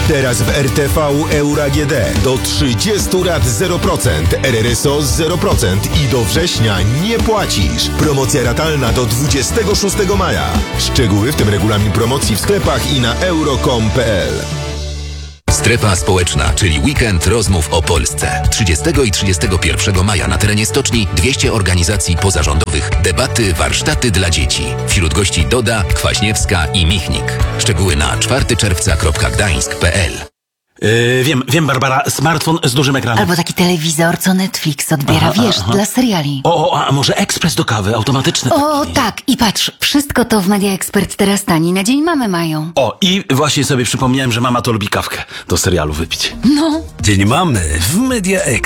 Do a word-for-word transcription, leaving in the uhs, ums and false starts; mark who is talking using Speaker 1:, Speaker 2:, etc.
Speaker 1: Teraz w R T V Euro A G D do trzydziestu lat zero procent, R R S O zero procent i do września nie płacisz. Promocja ratalna do dwudziestego szóstego maja. Szczegóły, w tym regulamin promocji w sklepach i na euro kropka com kropka p l.
Speaker 2: Strefa społeczna, czyli weekend rozmów o Polsce. trzydziestego i trzydziestego pierwszego maja na terenie stoczni dwieście organizacji pozarządowych, debaty, warsztaty dla dzieci. Wśród gości Doda, Kwaśniewska i Michnik. Szczegóły na czwartego czerwca kropka gdańsk kropka p l.
Speaker 3: Yy, wiem, wiem, Barbara, smartfon z dużym ekranem.
Speaker 4: Albo taki telewizor, co Netflix odbiera, aha, wiesz, aha. dla seriali.
Speaker 3: O, o, a może ekspres do kawy, automatyczny
Speaker 4: O,
Speaker 3: taki.
Speaker 4: tak, i patrz, wszystko to w Media Expert teraz tani, na dzień mamy mają.
Speaker 3: O, i właśnie sobie przypomniałem, że mama to lubi kawkę do serialu wypić.
Speaker 4: No.
Speaker 5: Dzień mamy w Media Expert.